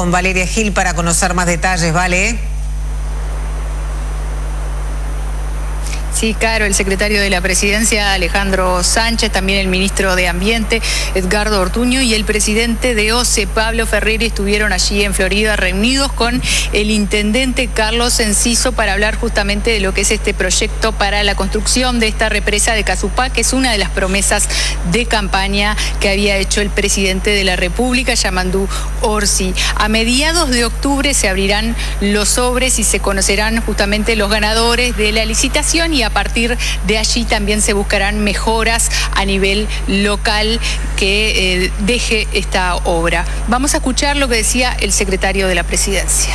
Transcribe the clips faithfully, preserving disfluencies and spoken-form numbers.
con Valeria Gil para conocer más detalles, ¿vale? Sí, Caro, el secretario de la Presidencia, Alejandro Sánchez, también el ministro de Ambiente, Edgardo Ortuño, y el presidente de O C E, Pablo Ferreri, estuvieron allí en Florida reunidos con el intendente Carlos Enciso para hablar justamente de lo que es este proyecto para la construcción de esta represa de Casupá, que es una de las promesas de campaña que había hecho el presidente de la República, Yamandú Orsi. A mediados de octubre se abrirán los sobres y se conocerán justamente los ganadores de la licitación, y a partir de allí también se buscarán mejoras a nivel local que eh, deje esta obra. Vamos a escuchar lo que decía el secretario de la Presidencia.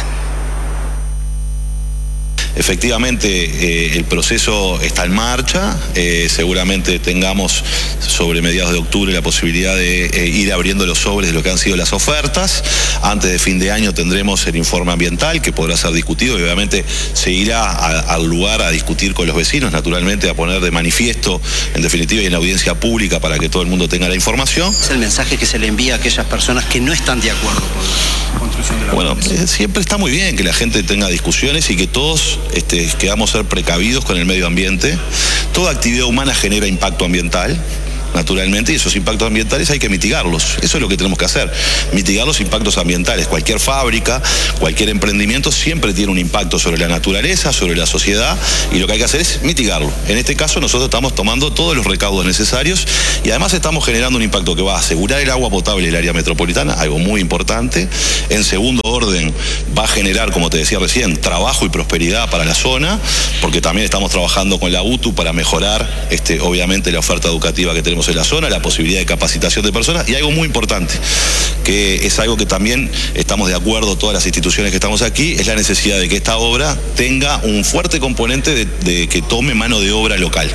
Efectivamente, eh, el proceso está en marcha, eh, seguramente tengamos sobre mediados de octubre la posibilidad de eh, ir abriendo los sobres de lo que han sido las ofertas. Antes de fin de año tendremos el informe ambiental que podrá ser discutido y obviamente se irá a, al lugar a discutir con los vecinos, naturalmente a poner de manifiesto, en definitiva, y en la audiencia pública para que todo el mundo tenga la información. Es el mensaje que se le envía a aquellas personas que no están de acuerdo con la construcción de la Bueno, eh, siempre está muy bien que la gente tenga discusiones y que todos Este, que vamos a ser precavidos con el medio ambiente. Toda actividad humana genera impacto ambiental, naturalmente, y esos impactos ambientales hay que mitigarlos. Eso es lo que tenemos que hacer, mitigar los impactos ambientales. Cualquier fábrica, cualquier emprendimiento siempre tiene un impacto sobre la naturaleza, sobre la sociedad, y lo que hay que hacer es mitigarlo. En este caso nosotros estamos tomando todos los recaudos necesarios y además estamos generando un impacto que va a asegurar el agua potable del área metropolitana, algo muy importante. En segundo orden, va a generar, como te decía recién, trabajo y prosperidad para la zona, porque también estamos trabajando con la U T U para mejorar, este, obviamente, la oferta educativa que tenemos en la zona, la posibilidad de capacitación de personas, y algo muy importante, que es algo que también estamos de acuerdo todas las instituciones que estamos aquí, es la necesidad de que esta obra tenga un fuerte componente de, de que tome mano de obra local.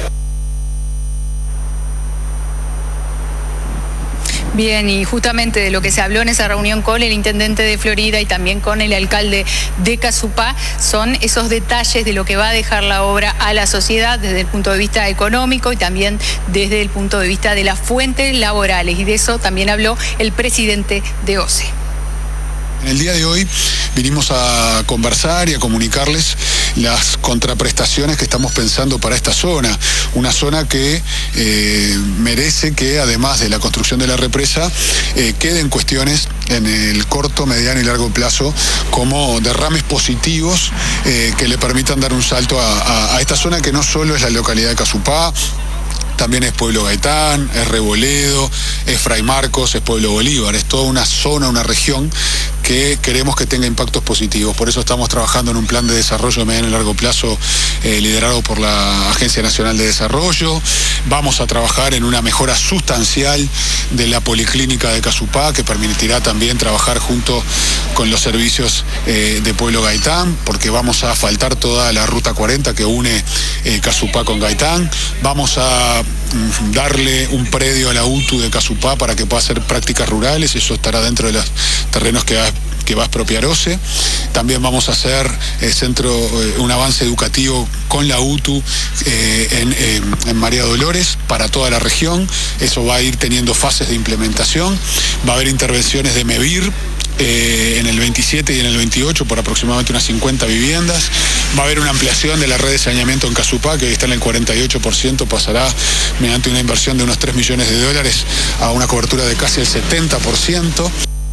Bien, y justamente de lo que se habló en esa reunión con el intendente de Florida y también con el alcalde de Casupá son esos detalles de lo que va a dejar la obra a la sociedad desde el punto de vista económico y también desde el punto de vista de las fuentes laborales, y de eso también habló el presidente de O C E. En el día de hoy vinimos a conversar y a comunicarles las contraprestaciones que estamos pensando para esta zona, una zona que eh, merece que, además de la construcción de la represa, eh, queden cuestiones en el corto, mediano y largo plazo como derrames positivos eh, que le permitan dar un salto a, a, a esta zona, que no solo es la localidad de Casupá, también es Pueblo Gaitán, es Reboledo, es Fray Marcos, es Pueblo Bolívar, es toda una zona, una región que queremos que tenga impactos positivos. Por eso estamos trabajando en un plan de desarrollo de mediano y largo plazo eh, liderado por la Agencia Nacional de Desarrollo. Vamos a trabajar en una mejora sustancial de la policlínica de Casupá, que permitirá también trabajar junto con los servicios eh, de Pueblo Gaitán, porque vamos a asfaltar toda la ruta cuarenta que une eh, Casupá con Gaitán. Vamos a mm, darle un predio a la U T U de Casupá para que pueda hacer prácticas rurales. Eso estará dentro de los terrenos que va, que va a expropiar O C E. También vamos a hacer eh, centro, eh, un avance educativo con la U T U eh, en, eh, en María Dolores para toda la región. Eso va a ir teniendo fases de implementación. Va a haber intervenciones de MEVIR Eh, en el veintisiete y en el veintiocho por aproximadamente unas cincuenta viviendas. Va a haber una ampliación de la red de saneamiento en Casupá, que está en el cuarenta y ocho por ciento, pasará mediante una inversión de unos tres millones de dólares a una cobertura de casi el setenta por ciento.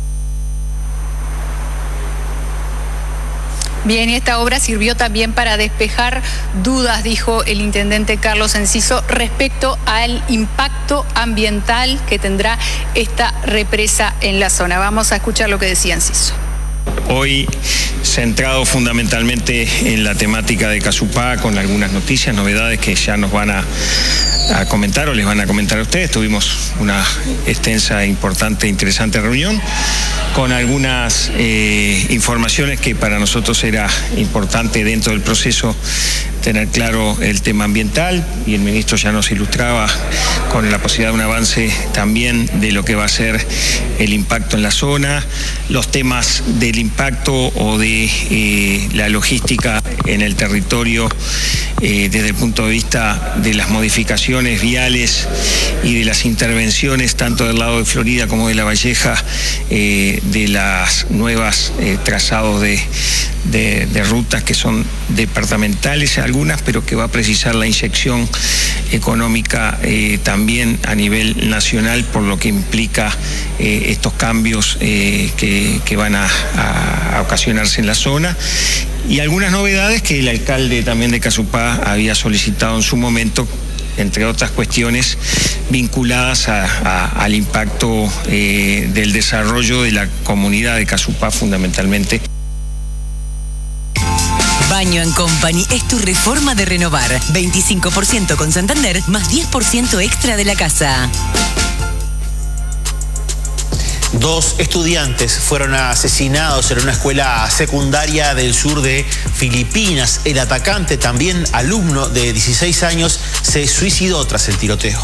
Bien, y esta obra sirvió también para despejar dudas, dijo el intendente Carlos Enciso, respecto al impacto ambiental que tendrá esta represa en la zona. Vamos a escuchar lo que decía Enciso. Hoy centrado fundamentalmente en la temática de Casupá, con algunas noticias, novedades que ya nos van a, a comentar o les van a comentar a ustedes. Tuvimos una extensa, importante e interesante reunión con algunas eh, informaciones que para nosotros era importante dentro del proceso tener claro el tema ambiental, y el ministro ya nos ilustraba con la posibilidad de un avance también de lo que va a ser el impacto en la zona, los temas del impacto o de eh, la logística en el territorio eh, desde el punto de vista de las modificaciones condiciones viales y de las intervenciones tanto del lado de Florida como de La Valleja, eh, de las nuevas eh, trazados de, de, de rutas que son departamentales algunas, pero que va a precisar la inyección económica eh, también a nivel nacional, por lo que implica eh, estos cambios eh, que, que van a, a, a ocasionarse en la zona. Y algunas novedades que el alcalde también de Casupá había solicitado en su momento, entre otras cuestiones vinculadas a, a, al impacto eh, del desarrollo de la comunidad de Casupá fundamentalmente. Baño and Company es tu reforma de renovar. veinticinco por ciento con Santander, más diez por ciento extra de la casa. Dos estudiantes fueron asesinados en una escuela secundaria del sur de Filipinas. El atacante, también alumno de dieciséis años, se suicidó tras el tiroteo.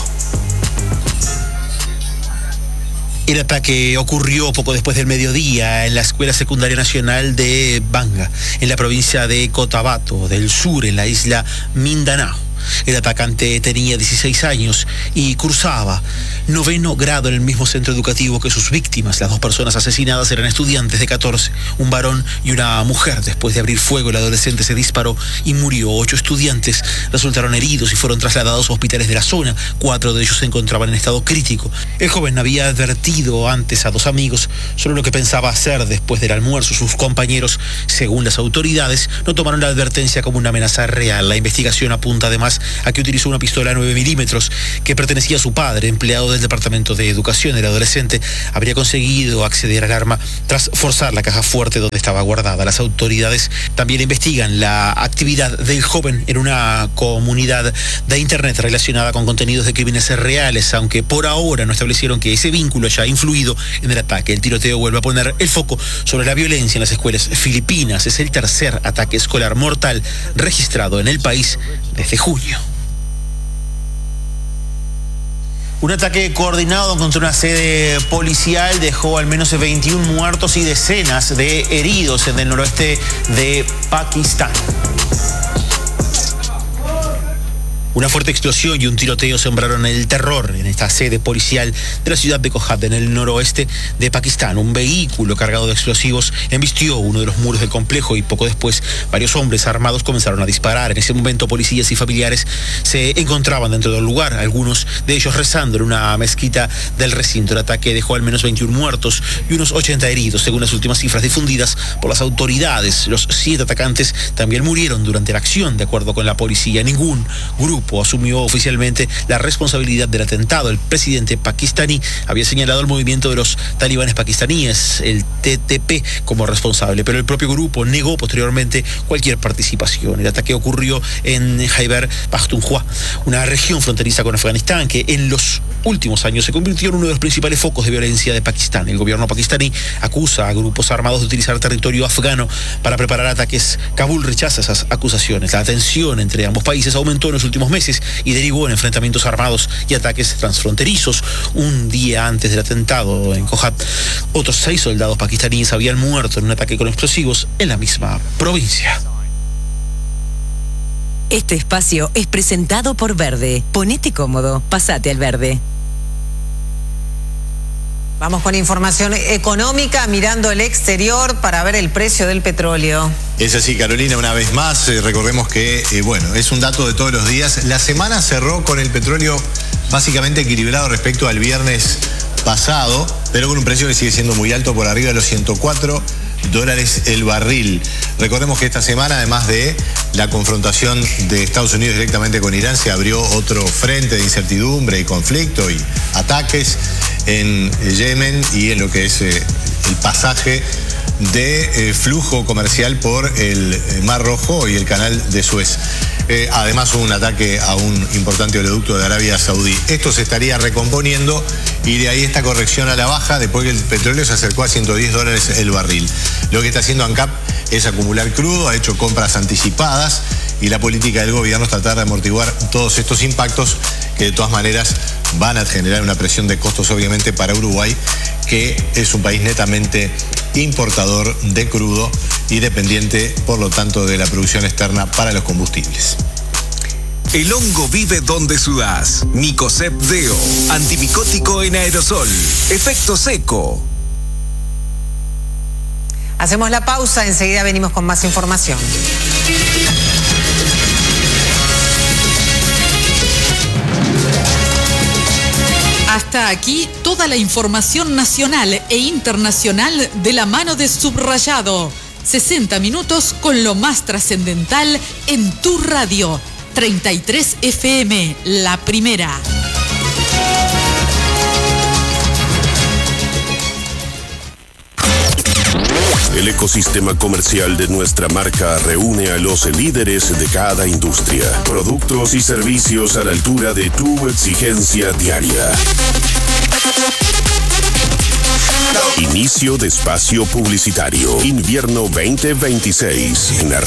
El ataque ocurrió poco después del mediodía en la Escuela Secundaria Nacional de Banga, en la provincia de Cotabato del Sur, en la isla Mindanao. El atacante tenía dieciséis años y cursaba noveno grado en el mismo centro educativo que sus víctimas. Las dos personas asesinadas eran estudiantes de catorce, un varón y una mujer. Después de abrir fuego, el adolescente se disparó y murió. Ocho estudiantes resultaron heridos y fueron trasladados a hospitales de la zona. Cuatro de ellos se encontraban en estado crítico. El joven había advertido antes a dos amigos sobre lo que pensaba hacer después del almuerzo. Sus compañeros, según las autoridades, no tomaron la advertencia como una amenaza real. La investigación apunta además a que utilizó una pistola nueve milímetros que pertenecía a su padre, empleado del Departamento de Educación. El adolescente habría conseguido acceder al arma tras forzar la caja fuerte donde estaba guardada. Las autoridades también investigan la actividad del joven en una comunidad de internet relacionada con contenidos de crímenes reales, aunque por ahora no establecieron que ese vínculo haya influido en el ataque. El tiroteo vuelve a poner el foco sobre la violencia en las escuelas filipinas. Es el tercer ataque escolar mortal registrado en el país desde junio. Un ataque coordinado contra una sede policial dejó al menos veintiún muertos y decenas de heridos en el noroeste de Pakistán. Una fuerte explosión y un tiroteo sembraron el terror en esta sede policial de la ciudad de Kohat, en el noroeste de Pakistán. Un vehículo cargado de explosivos embistió uno de los muros del complejo y poco después varios hombres armados comenzaron a disparar. En ese momento policías y familiares se encontraban dentro del lugar, algunos de ellos rezando en una mezquita del recinto. El ataque dejó al menos veintiún muertos y unos ochenta heridos, según las últimas cifras difundidas por las autoridades. Los siete atacantes también murieron durante la acción, de acuerdo con la policía. Ningún grupo asumió oficialmente la responsabilidad del atentado. El presidente pakistaní había señalado al movimiento de los talibanes pakistaníes, el T T P, como responsable, pero el propio grupo negó posteriormente cualquier participación. El ataque ocurrió en Khyber Pakhtunkhwa, una región fronteriza con Afganistán que en los últimos años se convirtió en uno de los principales focos de violencia de Pakistán. El gobierno pakistaní acusa a grupos armados de utilizar territorio afgano para preparar ataques. Kabul rechaza esas acusaciones. La tensión entre ambos países aumentó en los últimos meses y derivó en enfrentamientos armados y ataques transfronterizos. Un día antes del atentado en Kohat, otros seis soldados pakistaníes habían muerto en un ataque con explosivos en la misma provincia. Este espacio es presentado por Verde. Ponete cómodo, pasate al Verde. Vamos con información económica, mirando el exterior para ver el precio del petróleo. Es así, Carolina, una vez más, eh, recordemos que, eh, bueno, es un dato de todos los días. La semana cerró con el petróleo básicamente equilibrado respecto al viernes pasado, pero con un precio que sigue siendo muy alto, por arriba de los ciento cuatro dólares el barril. Recordemos que esta semana, además de la confrontación de Estados Unidos directamente con Irán, se abrió otro frente de incertidumbre y conflicto y ataques en Yemen y en lo que es eh, el pasaje de eh, flujo comercial por el Mar Rojo y el Canal de Suez. Eh, además hubo un ataque a un importante oleoducto de Arabia Saudí. Esto se estaría recomponiendo y de ahí esta corrección a la baja después que el petróleo se acercó a ciento diez dólares el barril. Lo que está haciendo ANCAP es acumular crudo, ha hecho compras anticipadas y la política del gobierno es tratar de amortiguar todos estos impactos que de todas maneras van a generar una presión de costos obviamente para Uruguay, que es un país netamente importador de crudo y dependiente por lo tanto de la producción externa para los combustibles. El hongo vive donde sudás. Micocep Deo. Antimicótico en aerosol. Efecto seco. Hacemos la pausa, enseguida venimos con más información. Hasta aquí toda la información nacional e internacional de la mano de Subrayado. sesenta minutos con lo más trascendental en tu radio. treinta y tres F M, la primera. El ecosistema comercial de nuestra marca reúne a los líderes de cada industria. Productos y servicios a la altura de tu exigencia diaria. Inicio de espacio publicitario. Invierno veinte veintiséis. En la